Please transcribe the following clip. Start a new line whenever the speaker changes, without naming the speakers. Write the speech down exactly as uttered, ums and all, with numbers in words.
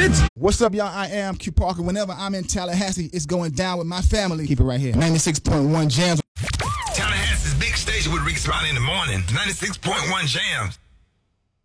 bitch.
What's up, y'all? I am Q Parker. Whenever I'm in Tallahassee, it's going down with my family. Keep it right here. ninety-six point one Jams.
Tallahassee's big station with Rick Smiley in the morning. ninety-six point one Jams.